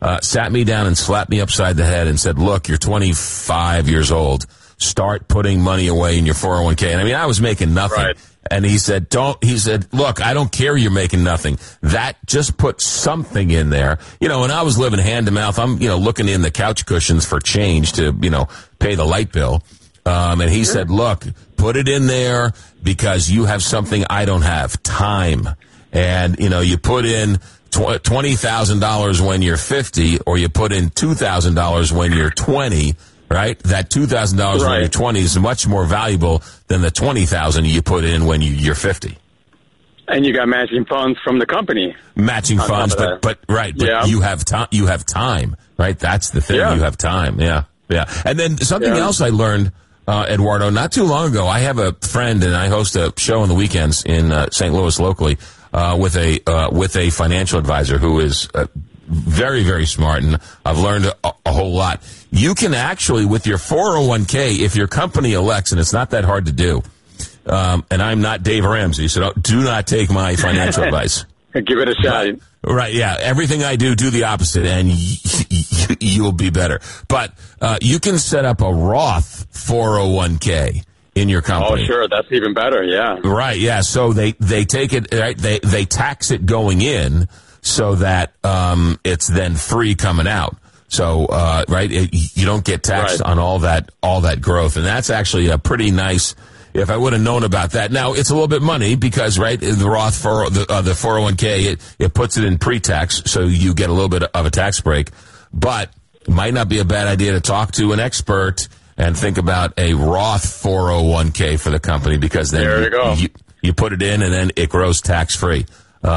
sat me down and slapped me upside the head and said, look, you're 25 years old. Start putting money away in your 401k. And I mean, I was making nothing. Right. And he said, look, I don't care you're making nothing. That just put something in there. You know, when I was living hand to mouth, I'm, looking in the couch cushions for change to, pay the light bill. And he said, look, put it in there because you have something I don't have, time. And, you put in $20,000 when you're 50, or you put in $2,000 when you're 20, right? That $2,000 when you're 20 is much more valuable than the $20,000 you put in when you're 50. And you got matching funds from the company. Matching funds, but you have time. You have time, right? That's the thing. Yeah. You have time. Yeah. And then something else I learned, Eduardo, not too long ago. I have a friend, and I host a show on the weekends in St. Louis locally with a financial advisor who is very, very smart, and I've learned a whole lot. You can actually, with your 401k, if your company elects, and it's not that hard to do, and I'm not Dave Ramsey, so do not take my financial advice. Give it a shot. Right, yeah. Everything I do the opposite, and you'll be better. But you can set up a Roth 401k in your company. Oh, sure. That's even better, yeah. Right, yeah. So they take it, right? They tax it going in so that it's then free coming out. So, you don't get taxed on all that growth. And that's actually a pretty nice, if I would have known about that. Now, it's a little bit money because, right, the Roth, the 401k, it puts it in pre-tax, so you get a little bit of a tax break. But it might not be a bad idea to talk to an expert and think about a Roth 401k for the company, because then there you go. You put it in and then it grows tax-free.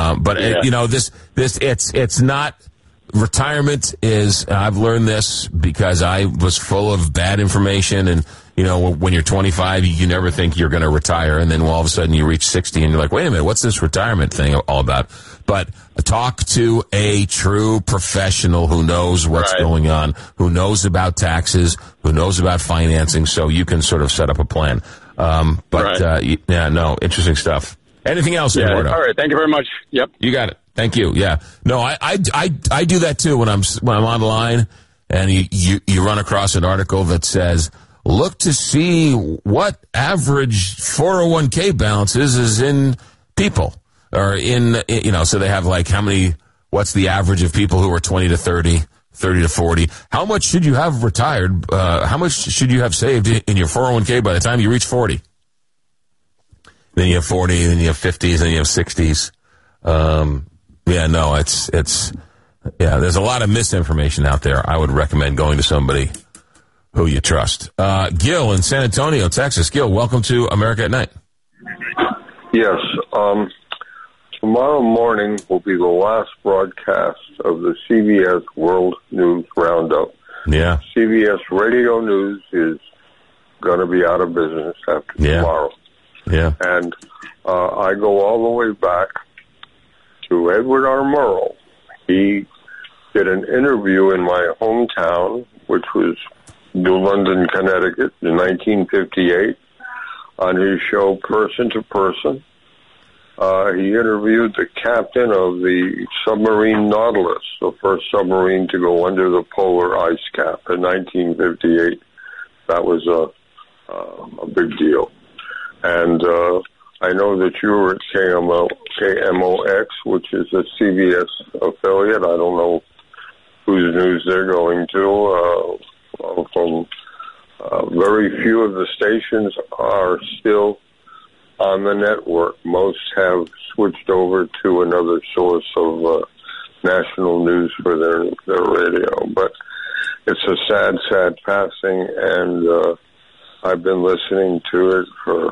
It's not. Retirement is, I've learned this because I was full of bad information, and, when you're 25, you never think you're going to retire, and then all of a sudden you reach 60 and you're like, wait a minute, what's this retirement thing all about? But talk to a true professional who knows what's going on, who knows about taxes, who knows about financing, so you can sort of set up a plan. Interesting stuff. Anything else, Eduardo? All right, thank you very much. Yep. You got it. Thank you. Yeah. No, I do that too when I'm online, and you run across an article that says, look to see what average 401k balance is in people, or so they have like what's the average of people who are 20 to 30 to 40. How much should you have retired? How much should you have saved in your 401k by the time you reach 40? Then you have 40, then you have 50s, then you have 60s. There's a lot of misinformation out there. I would recommend going to somebody who you trust. Gil in San Antonio, Texas. Gil, welcome to America at Night. Yes. Tomorrow morning will be the last broadcast of the CBS World News Roundup. Yeah. CBS Radio News is going to be out of business after tomorrow. Yeah. And I go all the way back to Edward R. Murrow. He did an interview in my hometown, which was New London, Connecticut, in 1958, on his show Person to Person. He interviewed the captain of the submarine Nautilus, the first submarine to go under the polar ice cap in 1958. That was a big deal. And I know that you were at KMOX, which is a CBS affiliate. I don't know whose news they're going to. Very few of the stations are still on the network. Most have switched over to another source of national news for their radio. But it's a sad passing, and I've been listening to it for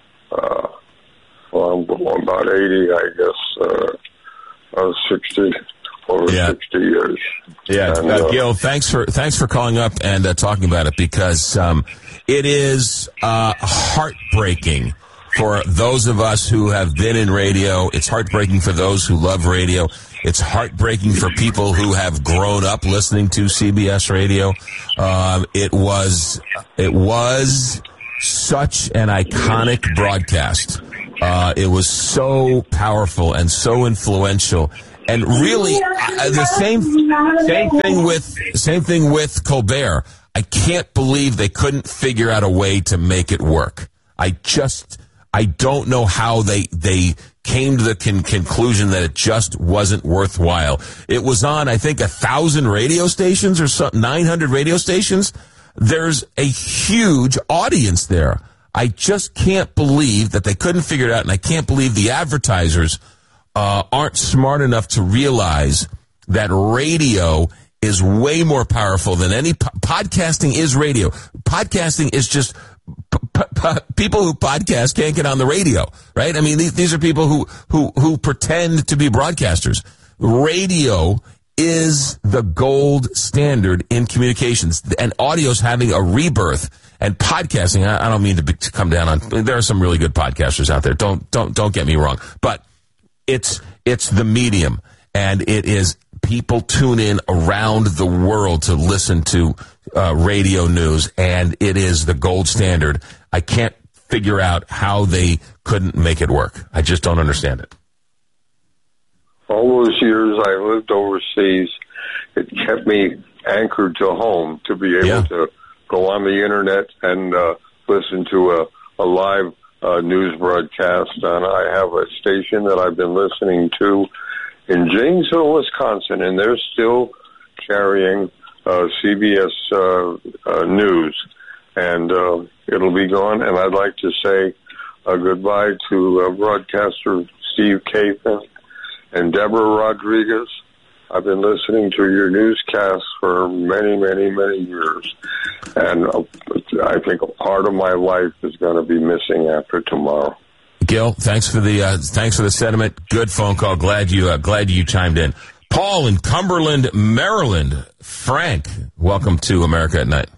I'm about 80, I guess, 60, over 60 years. Yeah, and, Gil, thanks for calling up and talking about it, because it is heartbreaking for those of us who have been in radio. It's heartbreaking for those who love radio. It's heartbreaking for people who have grown up listening to CBS Radio. It was such an iconic broadcast. It was so powerful and so influential, And really, the same thing with Colbert. I can't believe they couldn't figure out a way to make it work. I don't know how they came to the conclusion that it just wasn't worthwhile. It was on, I think, 1,000 radio stations or something, 900 radio stations. There's a huge audience there. I just can't believe that they couldn't figure it out, and I can't believe the advertisers aren't smart enough to realize that radio is way more powerful than any podcasting is radio. Podcasting is just people who podcast can't get on the radio, right? I mean, these are people who pretend to be broadcasters. Radio is the gold standard in communications, and audio's having a rebirth. And podcasting, I don't mean to come down on. There are some really good podcasters out there. Don't get me wrong, but it's the medium, and it is. People tune in around the world to listen to radio news, and it is the gold standard. I can't figure out how they couldn't make it work. I just don't understand it. All those years I lived overseas, it kept me anchored to home to be able to go on the internet and listen to a live news broadcast. And I have a station that I've been listening to in Janesville, Wisconsin, and they're still carrying CBS News, and it'll be gone. And I'd like to say goodbye to broadcaster Steve Kathan and Deborah Rodriguez. I've been listening to your newscasts for many, many, many years, and I think a part of my life is going to be missing after tomorrow. Gil, thanks for the sentiment. Good phone call. Glad you chimed in. Paul in Cumberland, Maryland. Frank, welcome to America at Night.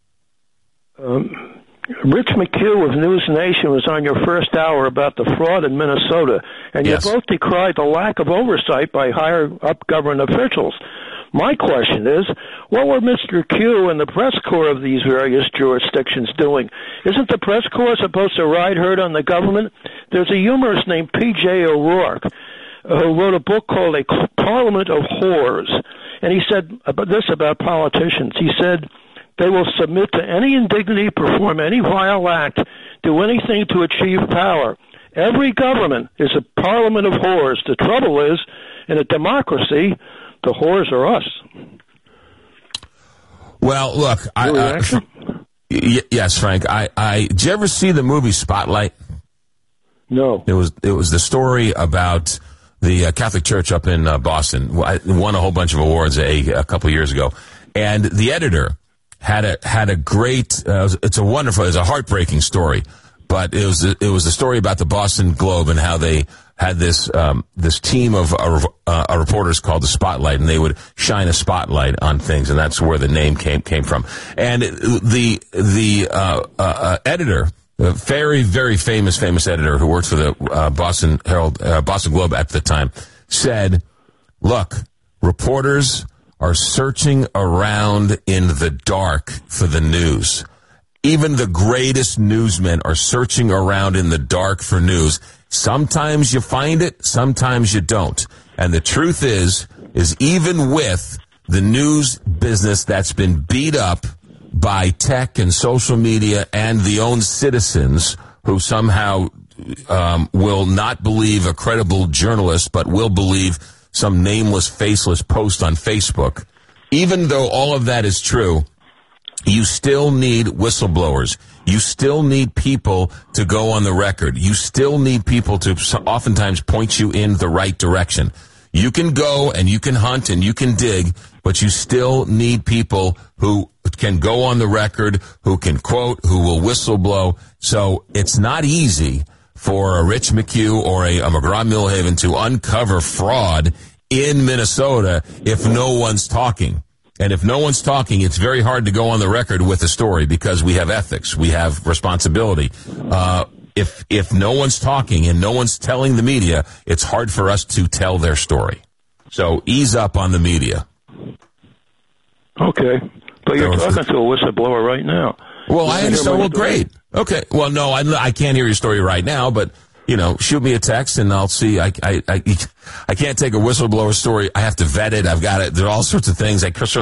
Rich McHugh of News Nation was on your first hour about the fraud in Minnesota, and you both decried the lack of oversight by higher-up government officials. My question is, what were Mr. Q and the press corps of these various jurisdictions doing? Isn't the press corps supposed to ride herd on the government? There's a humorist named P.J. O'Rourke who wrote a book called A Parliament of Whores, and he said about politicians. He said, they will submit to any indignity, perform any vile act, do anything to achieve power. Every government is a parliament of whores. The trouble is, in a democracy, the whores are us. Well, look, yes, Frank. Did you ever see the movie Spotlight? No. It was the story about the Catholic Church up in Boston. It won a whole bunch of awards a couple of years ago, and the editor had a great. It's a heartbreaking story, but it was a story about the Boston Globe and how they had this team of reporters called the Spotlight, and they would shine a spotlight on things, and that's where the name came from. And the editor, a very, very famous editor who worked for the Boston Herald, Boston Globe at the time, said, "Look, reporters are searching around in the dark for the news. Even the greatest newsmen are searching around in the dark for news. Sometimes you find it, sometimes you don't. And the truth is even with the news business that's been beat up by tech and social media and the own citizens who somehow will not believe a credible journalist but will believe some nameless, faceless post on Facebook, even though all of that is true, you still need whistleblowers. You still need people to go on the record. You still need people to oftentimes point you in the right direction. You can go and you can hunt and you can dig, but you still need people who can go on the record, who can quote, who will whistleblow. So it's not easy for a Rich McHugh or a McGraw-Milhaven to uncover fraud in Minnesota if no one's talking. And if no one's talking, it's very hard to go on the record with a story because we have ethics, we have responsibility. If no one's talking and no one's telling the media, it's hard for us to tell their story. So ease up on the media. Okay. But you're talking to a whistleblower right now. Well, I understand. Well, great. Okay. Well, no, I can't hear your story right now, but shoot me a text and I'll see. I can't take a whistleblower story. I have to vet it. I've got it. There are all sorts of things. I